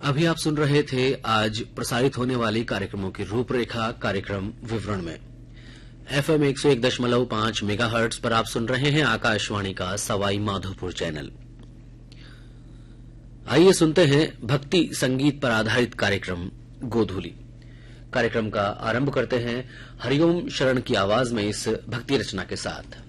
अभी आप सुन रहे थे आज प्रसारित होने वाली कार्यक्रमों की रूपरेखा कार्यक्रम विवरण में। FM 101.5 मेगाहर्ट्ज पर आप सुन रहे हैं आकाशवाणी का सवाई माधोपुर चैनल। आइए सुनते हैं भक्ति संगीत पर आधारित कार्यक्रम गोधूली। कार्यक्रम का आरंभ करते हैं हरिओम शरण की आवाज में इस भक्ति रचना के साथ।